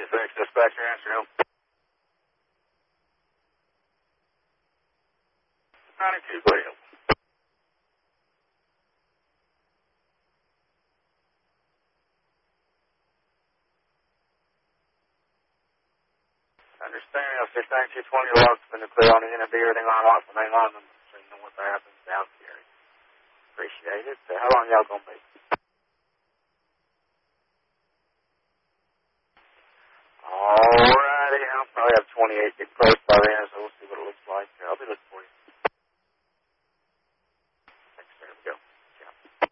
6, dispatcher, answer him. 92, go ahead. Understanding of 69220 logs been clear on the inner B, everything on off the main line, so you know what happens down here. Appreciate it. How long y'all gonna be? Alrighty, I'll probably have 28 get close by then, so we'll see what it looks like. I'll be looking for you.